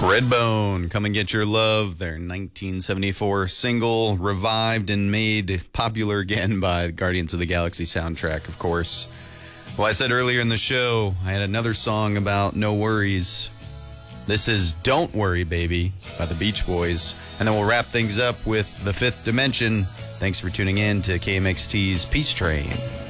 Redbone, Come and Get Your Love, their 1974 single, revived and made popular again by Guardians of the Galaxy soundtrack, of course. Well, I said earlier in the show, I had another song about no worries. This is Don't Worry, Baby by the Beach Boys. And then we'll wrap things up with The Fifth Dimension. Thanks for tuning in to KMXT's Peace Train.